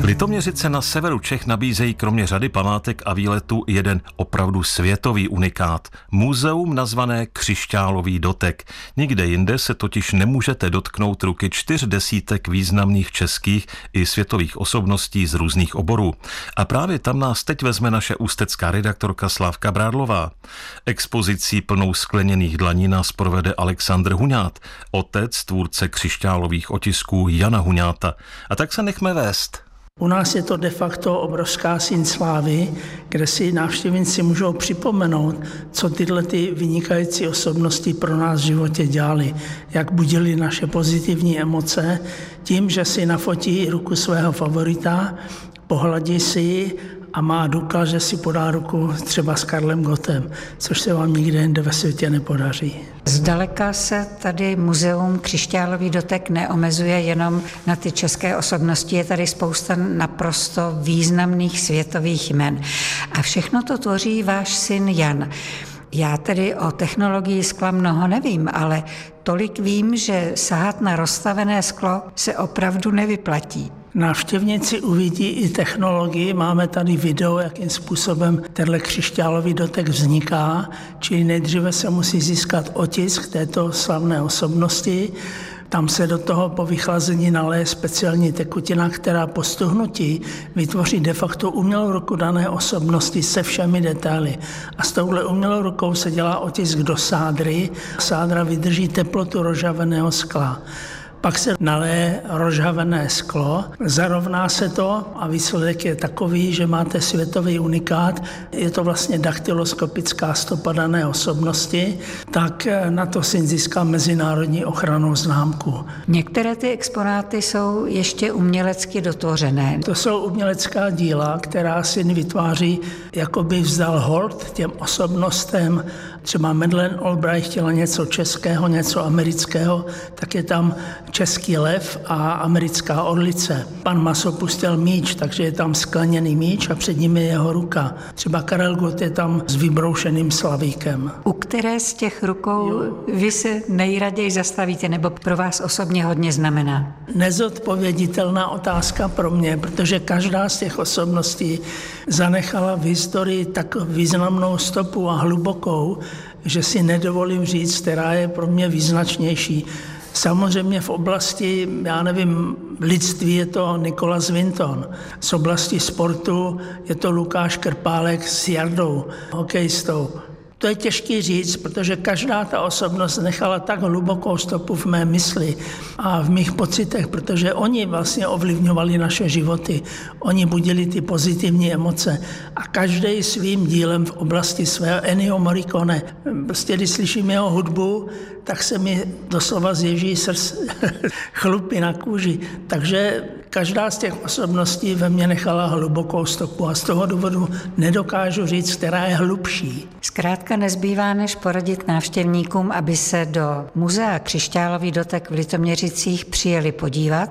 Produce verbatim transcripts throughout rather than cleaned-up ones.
Litoměřice na severu Čech nabízejí kromě řady památek a výletů jeden opravdu světový unikát. Muzeum nazvané Křišťálový dotek. Nikde jinde se totiž nemůžete dotknout ruky čtyř desítek významných českých i světových osobností z různých oborů. A právě tam nás teď vezme naše ústecká redaktorka Slávka Brádlová. Expozicí plnou skleněných dlaní nás provede Alexandr Huňát, otec tvůrce křišťálových otisků Jana Huňáta. A tak se nechme vést. U nás je to de facto obrovská síň slávy, kde si návštěvníci můžou připomenout, co tyhle ty vynikající osobnosti pro nás v životě dělali, jak budili naše pozitivní emoce tím, že si nafotí ruku svého favorita, pohladí si ji a má důkaz, že si podá ruku třeba s Karlem Gottem, což se vám nikde jinde ve světě nepodaří. Zdaleka se tady muzeum Křišťálový dotek neomezuje jenom na ty české osobnosti, je tady spousta naprosto významných světových jmen. A všechno to tvoří váš syn Jan. Já tedy o technologii skla mnoho nevím, ale tolik vím, že sahat na rozstavené sklo se opravdu nevyplatí. Návštěvníci uvidí i technologii, máme tady video, jakým způsobem tenhle křišťálový dotek vzniká, čili nejdříve se musí získat otisk této slavné osobnosti, tam se do toho po vychlazení naleje speciální tekutina, která po stuhnutí vytvoří de facto umělou ruku dané osobnosti se všemi detaily. A s touhle umělou rukou se dělá otisk do sádry. Sádra vydrží teplotu rozžhaveného skla. Pak se naleje rozžhavené sklo, zarovná se to a výsledek je takový, že máte světový unikát. Je to vlastně daktyloskopická stopa dané osobnosti, tak na to syn získá mezinárodní ochrannou známku. Některé ty exponáty jsou ještě umělecky dotvořené. To jsou umělecká díla, která syn vytváří, jako by vzdal hold těm osobnostem. Třeba Madeleine Albright chtěla něco českého, něco amerického, tak je tam český lev a americká orlice. Pan Maso pustil míč, takže je tam skleněný míč a před ním je jeho ruka. Třeba Karel Gott je tam s vybroušeným slavíkem. U které z těch rukou jo. vy se nejraději zastavíte, nebo pro vás osobně hodně znamená? Nezodpověditelná otázka pro mě, protože každá z těch osobností zanechala v historii tak významnou stopu a hlubokou, že si nedovolím říct, která je pro mě význačnější. Samozřejmě v oblasti, já nevím, lidství je to Nicholas Winton. Z oblasti sportu je to Lukáš Krpálek s Jardou, hokejistou. To je těžký říct, protože každá ta osobnost nechala tak hlubokou stopu v mé mysli a v mých pocitech, protože oni vlastně ovlivňovali naše životy. Oni budili ty pozitivní emoce a každý svým dílem v oblasti svého. Ennio Morricone. Prostě když slyším jeho hudbu, tak se mi doslova zježí srdce chlupy na kůži. Takže každá z těch osobností ve mně nechala hlubokou stopu a z toho důvodu nedokážu říct, která je hlubší. Zkrátka nezbývá, než poradit návštěvníkům, aby se do muzea Křišťálový dotek v Litoměřicích přijeli podívat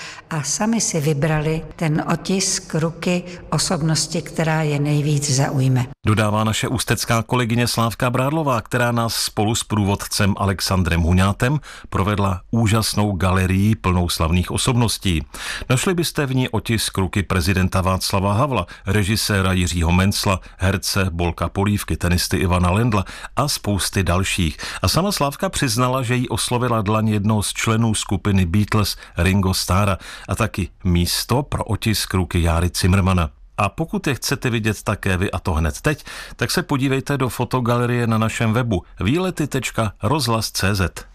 a sami si vybrali ten otisk ruky osobnosti, která je nejvíc zaujme. Dodává naše ústecká kolegyně Slávka Brádlová, která nás spolu s průvodcem Alexandrem Huňátem provedla úžasnou galerii plnou slavných osobností. Našli byste v ní otisk ruky prezidenta Václava Havla, režiséra Jiřího Mencla, herce Bolka Polívky, tenisty Ivana Lendla a spousty dalších. A sama Slávka přiznala, že jí oslovila dlaň jednoho z členů skupiny Beatles Ringo Starra a taky místo pro otisk ruky Járy Cimrmana. A pokud je chcete vidět také vy, a to hned teď, tak se podívejte do fotogalerie na našem webu výlety tečka rozhlas tečka cé zet.